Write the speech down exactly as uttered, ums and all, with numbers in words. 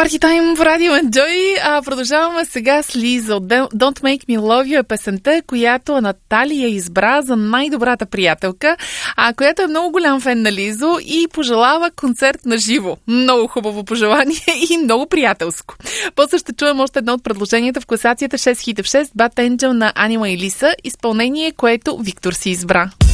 Парти тайм в Радио Enjoy. А, продължаваме сега с Лиза. Don't Make Me Love You е песента, която Наталия избра за най-добрата приятелка, а, която е много голям фен на Лизо и пожелава концерт на живо. Много хубаво пожелание и много приятелско. После ще чуем още едно от предложенията в класацията шест хита в шест Bad Angel на Анима и Лиса, изпълнение, което Виктор си избра.